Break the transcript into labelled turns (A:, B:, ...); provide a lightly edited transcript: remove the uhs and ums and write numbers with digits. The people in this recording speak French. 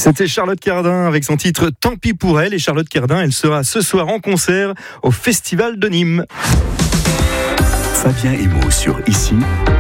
A: C'était Charlotte Cardin avec son titre Tant pis pour elle. Et Charlotte Cardin, elle sera ce soir en concert au Festival de Nîmes.
B: Fabien Emo sur Ici.